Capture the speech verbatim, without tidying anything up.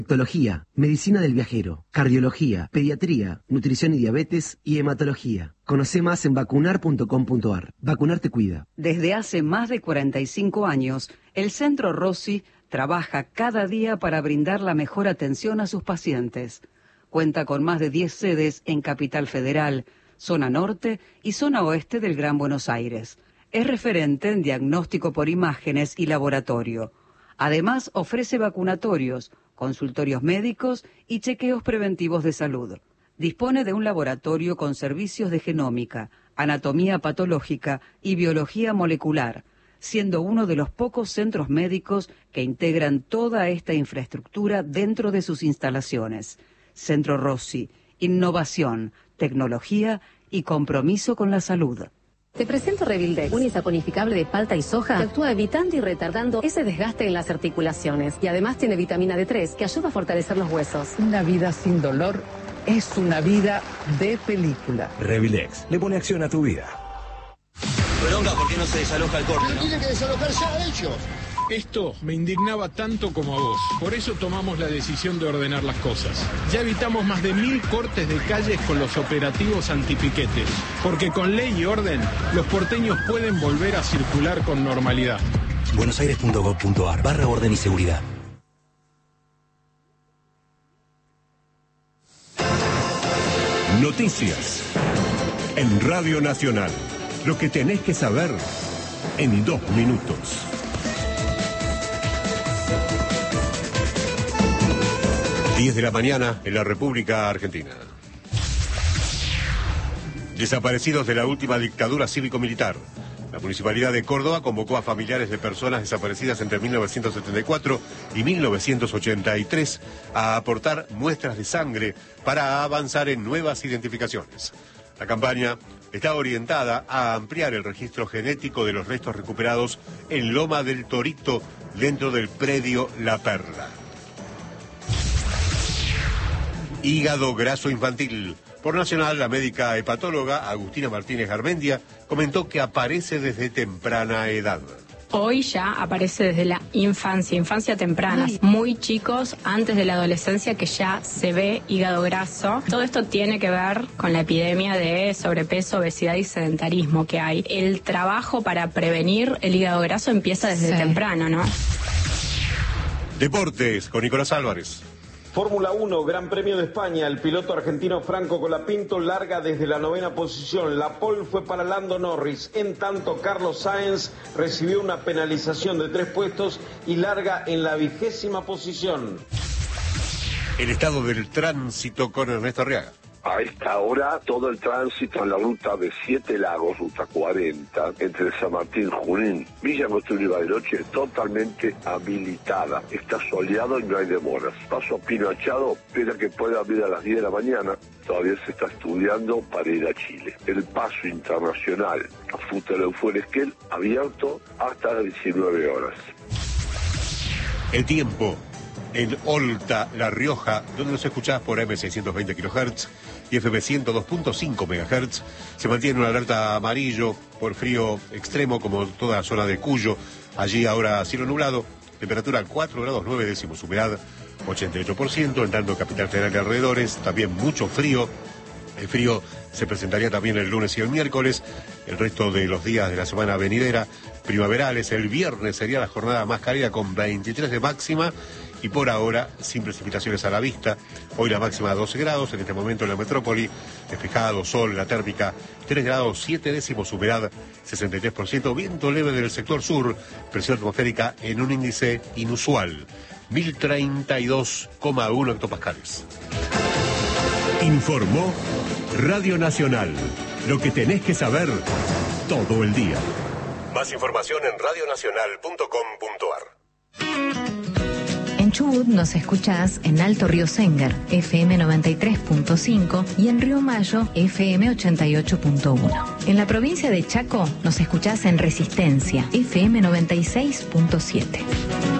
Proctología, medicina del viajero, cardiología, pediatría, nutrición y diabetes y hematología. Conoce más en vacunar punto com punto ar. Vacunar te cuida. Desde hace más de cuarenta y cinco años, el Centro Rossi trabaja cada día para brindar la mejor atención a sus pacientes. Cuenta con más de diez sedes en Capital Federal, zona norte y zona oeste del Gran Buenos Aires. Es referente en diagnóstico por imágenes y laboratorio. Además, ofrece vacunatorios, consultorios médicos y chequeos preventivos de salud. Dispone de un laboratorio con servicios de genómica, anatomía patológica y biología molecular, siendo uno de los pocos centros médicos que integran toda esta infraestructura dentro de sus instalaciones. Centro Rossi, innovación, tecnología y compromiso con la salud. Te presento Revildex, un isaponificable de palta y soja que actúa evitando y retardando ese desgaste en las articulaciones. Y además tiene vitamina D tres que ayuda a fortalecer los huesos. Una vida sin dolor es una vida de película. Revildex le pone acción a tu vida. Bronca, ¿por qué no se desaloja el corte? Pero ¿no? tiene que desalojar ya ellos. Esto me indignaba tanto como a vos. Por eso tomamos la decisión de ordenar las cosas. Ya evitamos más de mil cortes de calles con los operativos antipiquetes. Porque con ley y orden, los porteños pueden volver a circular con normalidad. buenosaires punto gov punto ar barra orden y seguridad. Noticias en Radio Nacional. Lo que tenés que saber en dos minutos. diez de la mañana en la República Argentina. Desaparecidos de la última dictadura cívico-militar. La Municipalidad de Córdoba convocó a familiares de personas desaparecidas entre mil novecientos setenta y cuatro y mil novecientos ochenta y tres a aportar muestras de sangre para avanzar en nuevas identificaciones. La campaña está orientada a ampliar el registro genético de los restos recuperados en Loma del Torito, dentro del predio La Perla. Hígado graso infantil. Por Nacional, la médica hepatóloga Agustina Martínez Garmendia comentó que aparece desde temprana edad. Hoy ya aparece desde la infancia, infancia temprana, Ay. muy chicos, antes de la adolescencia, que ya se ve hígado graso. Todo esto tiene que ver con la epidemia de sobrepeso, obesidad y sedentarismo que hay. El trabajo para prevenir el hígado graso empieza desde sí. temprano, ¿no? Deportes con Nicolás Álvarez. Fórmula uno, Gran Premio de España. El piloto argentino Franco Colapinto larga desde la novena posición. La pole fue para Lando Norris. En tanto, Carlos Sainz recibió una penalización de tres puestos y larga en la vigésima posición. El estado del tránsito con Ernesto Arriaga. A esta hora, todo el tránsito en la ruta de Siete Lagos, ruta cuarenta, entre San Martín, Junín, Villa Angostura y Bariloche, totalmente habilitada. Está soleado y no hay demoras. Paso a Pino Achado, espera que pueda abrir a las diez de la mañana. Todavía se está estudiando para ir a Chile. El paso internacional a Futaleufú-Esquel, abierto hasta las diecinueve horas. El tiempo. En Olta, La Rioja, donde nos escuchás por A M seiscientos veinte kilohertz y F M ciento dos punto cinco megahertz, se mantiene una alerta amarillo por frío extremo, como toda la zona de Cuyo. Allí ahora cielo nublado, temperatura cuatro grados nueve décimos, humedad ochenta y ocho por ciento, en tanto Capital Federal y alrededores, también mucho frío. El frío se presentaría también el lunes y el miércoles, el resto de los días de la semana venidera, primaverales. El viernes sería la jornada más cálida con veintitrés de máxima. Y por ahora, sin precipitaciones a la vista. Hoy la máxima doce grados, en este momento en la metrópoli, despejado, sol, la térmica tres grados siete décimos, humedad sesenta y tres por ciento, viento leve del sector sur, presión atmosférica en un índice inusual, mil treinta y dos coma uno hectopascales. Informó Radio Nacional, lo que tenés que saber todo el día. Más información en radio nacional punto com punto ar. En Chubut nos escuchás en Alto Río Sengar, F M noventa y tres punto cinco y en Río Mayo, F M ochenta y ocho punto uno. En la provincia de Chaco nos escuchás en Resistencia, F M noventa y seis punto siete.